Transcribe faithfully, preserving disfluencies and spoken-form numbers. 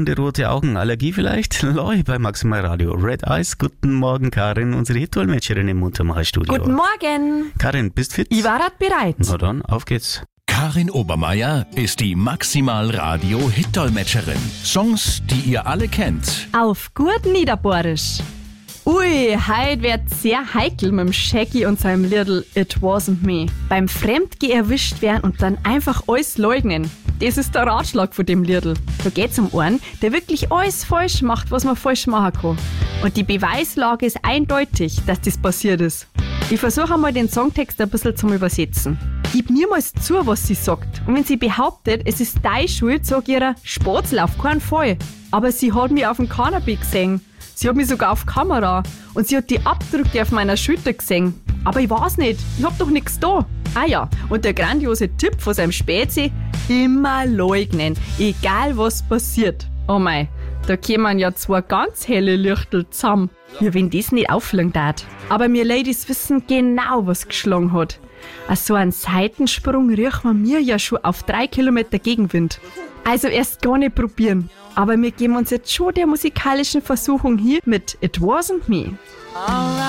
Hunde, rote Augen, Allergie vielleicht? Loi bei Maximal Radio. Red Eyes, guten Morgen Karin, unsere Hitdolmetscherin im Muttermacher-Studio. Guten Morgen. Karin, bist fit? Ich war grad bereit. Na dann, auf geht's. Karin Obermeier ist die Maximal Radio Hitdolmetscherin. Songs, die ihr alle kennt. Auf gut Niederbohrisch. Ui, heute wird sehr heikel mit dem Shaggy und seinem Little It Wasn't Me. Beim Fremdgehen erwischt werden und dann einfach alles leugnen. Das ist der Ratschlag von dem Little. Da geht's um einen, der wirklich alles falsch macht, was man falsch machen kann. Und die Beweislage ist eindeutig, dass das passiert ist. Ich versuche einmal den Songtext ein bisschen zum Übersetzen. Gib niemals zu, was sie sagt. Und wenn sie behauptet, es ist deine Schuld, sag ihr, Spatzel auf keinen Fall. Aber sie hat mich auf dem Cannabis gesehen. Sie hat mich sogar auf Kamera. Und sie hat die Abdrücke auf meiner Schulter gesehen. Aber ich weiß nicht, ich hab doch nichts da. Ah ja, und der grandiose Tipp von seinem Spezi: immer leugnen, egal was passiert. Oh mei, da kämen ja zwei ganz helle Lichtel zusammen. Ja, wenn das nicht auffliegen darf. Aber wir Ladies wissen genau, was geschlagen hat. So einen Seitensprung riechen wir mir ja schon auf drei Kilometer Gegenwind. Also erst gar nicht probieren. Aber wir geben uns jetzt schon der musikalischen Versuchung hier mit It Wasn't Me.